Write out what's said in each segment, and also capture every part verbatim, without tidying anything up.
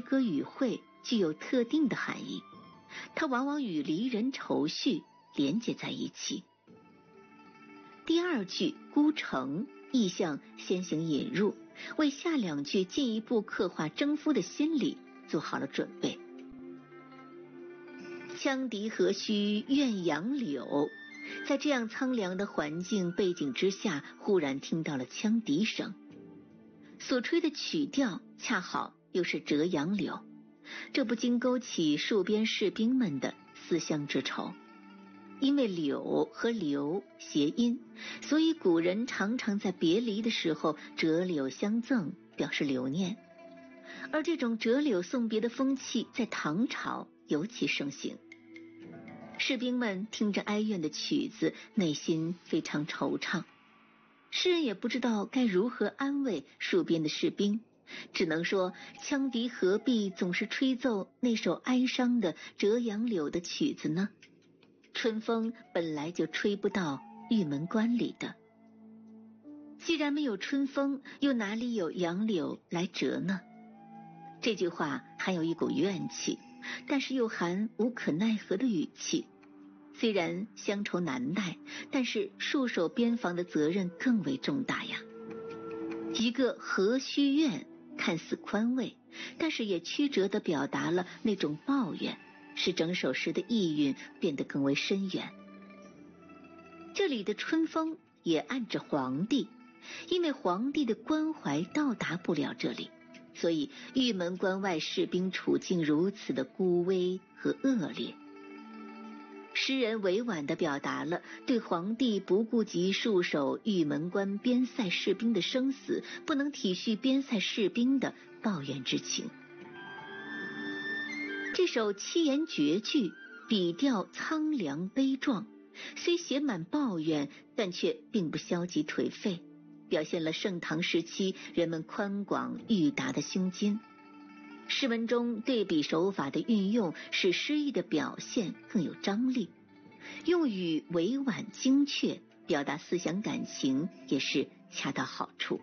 歌语汇具有特定的含义，它往往与离人愁绪连接在一起。第二句孤城意象先行引入，为下两句进一步刻画征夫的心理做好了准备。羌笛何须怨杨柳，在这样苍凉的环境背景之下，忽然听到了羌笛声，所吹的曲调恰好又是折杨柳，这不禁勾起戍边士兵们的思乡之愁。因为柳和留谐音，所以古人常常在别离的时候折柳相赠，表示留念。而这种折柳送别的风气在唐朝尤其盛行。士兵们听着哀怨的曲子，内心非常惆怅。诗人也不知道该如何安慰戍边的士兵，只能说羌笛何必总是吹奏那首哀伤的折杨柳的曲子呢？春风本来就吹不到玉门关里的，既然没有春风，又哪里有杨柳来折呢？这句话含有一股怨气，但是又含无可奈何的语气。虽然乡愁难耐，但是戍守边防的责任更为重大呀。一个何须怨看似宽慰，但是也曲折地表达了那种抱怨，使整首诗的意蕴变得更为深远。这里的春风也暗指皇帝，因为皇帝的关怀到达不了这里，所以玉门关外士兵处境如此的孤危和恶劣。诗人委婉地表达了对皇帝不顾及戍守玉门关边塞士兵的生死，不能体恤边塞士兵的抱怨之情。这首七言绝句笔调苍凉悲壮，虽写满抱怨，但却并不消极颓废，表现了盛唐时期人们宽广裕达的胸襟。诗文中对比手法的运用，使诗意的表现更有张力，用语委婉精确，表达思想感情也是恰到好处。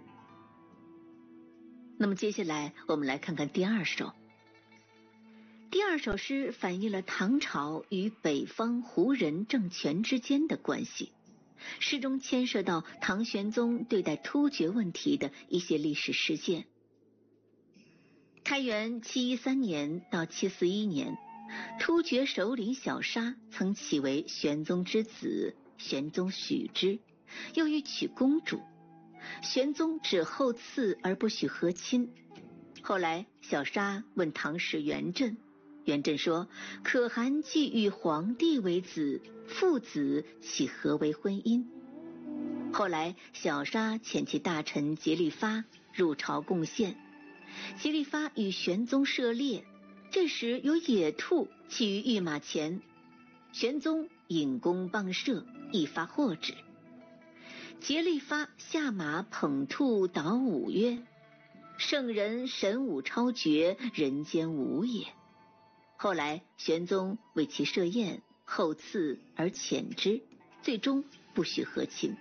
那么接下来我们来看看第二首。第二首诗反映了唐朝与北方胡人政权之间的关系，诗中牵涉到唐玄宗对待突厥问题的一些历史事件。开元七一三年到七四一年，突厥首领小沙曾起为玄宗之子，玄宗许之，又欲娶公主，玄宗只厚赐而不许和亲。后来小沙问唐使元振，元振说：可汗既与皇帝为子，父子岂何为婚姻？后来小沙遣其大臣竭力发入朝贡献，竭力发与玄宗涉猎，这时有野兔栖于御马前，玄宗引弓傍射，一发获之。竭力发下马捧兔蹈舞曰：圣人神武超绝，人间无也。后来玄宗为其设宴，厚赐而遣之，最终不许和亲。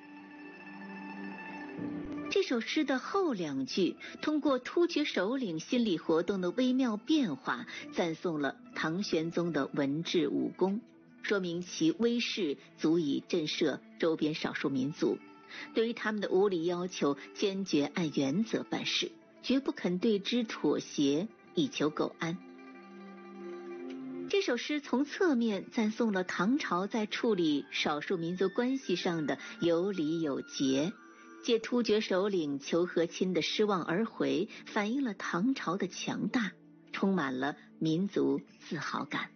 这首诗的后两句通过突厥首领心理活动的微妙变化，赞颂了唐玄宗的文治武功，说明其威势足以震慑周边少数民族，对于他们的无理要求坚决按原则办事，绝不肯对之妥协以求苟安。这首诗从侧面赞颂了唐朝在处理少数民族关系上的有理有节，借突厥首领求和亲的失望而回，反映了唐朝的强大，充满了民族自豪感。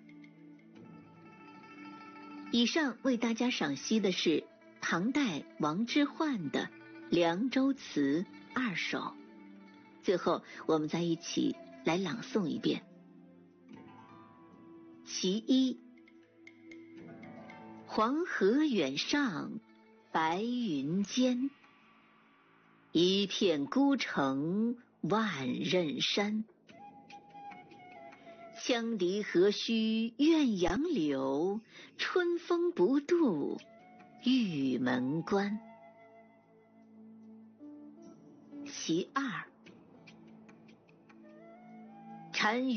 以上为大家赏析的是唐代王之涣的《凉州词》二首，最后我们再一起来朗诵一遍。其一，黄河远上白云间，一片孤城万仞山。羌笛何须怨杨柳，春风不度玉门关。其二，单于